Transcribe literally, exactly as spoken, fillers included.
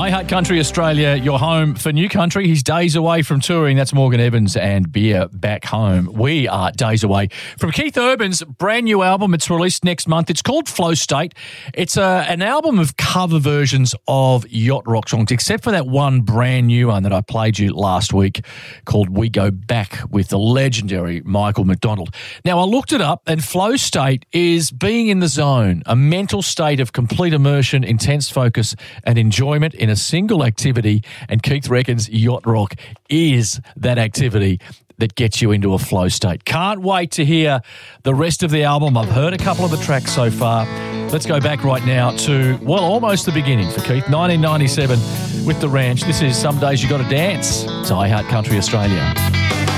iHeart Country Australia, your home for new country. He's days away from touring. That's Morgan Evans and Beer Back Home. We are days away from Keith Urban's brand new album. It's released next month. It's called Flow State. It's a, an album of cover versions of yacht rock songs, except for that one brand new one that I played you last week called We Go Back with the legendary Michael McDonald. Now, I looked it up, and Flow State is being in the zone, a mental state of complete immersion, intense focus, and enjoyment in a single activity, and Keith reckons yacht rock is that activity that gets you into a flow state. Can't wait to hear the rest of the album. I've heard a couple of the tracks so far. Let's go back right now to, well, almost the beginning for Keith, nineteen ninety-seven with The Ranch. This is Some Days You Gotta Dance. It's iHeart Country Australia.